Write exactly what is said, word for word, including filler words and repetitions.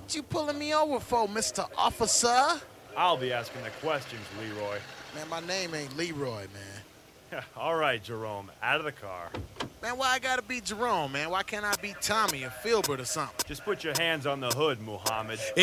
What you pulling me over for, Mister Officer? I'll be asking the questions, Leroy. Man, my name ain't Leroy, man. All right, Jerome, out of the car. Man, why I gotta be Jerome, man? Why can't I be Tommy or Filbert or something? Just put your hands on the hood, Muhammad.